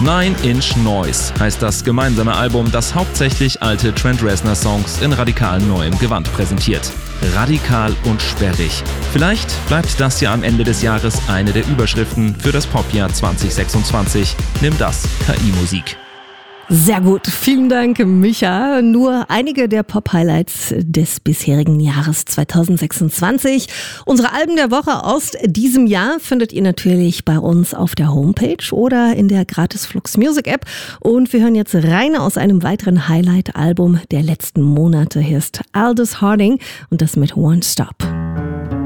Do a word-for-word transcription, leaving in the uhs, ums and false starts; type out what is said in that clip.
Nine Inch Noise heißt das gemeinsame Album, das hauptsächlich alte Trent Reznor-Songs in radikal neuem Gewand präsentiert. Radikal und sperrig. Vielleicht bleibt das ja am Ende des Jahres eine der Überschriften für das Popjahr zwanzig sechsundzwanzig. Nimm das, K I-Musik. Sehr gut, vielen Dank, Micha. Nur einige der Pop-Highlights des bisherigen Jahres zwanzig sechsundzwanzig. Unsere Alben der Woche aus diesem Jahr findet ihr natürlich bei uns auf der Homepage oder in der Gratis Flux Music App. Und wir hören jetzt rein aus einem weiteren Highlight-Album der letzten Monate. Hier ist Aldous Harding und das mit Won't Stop.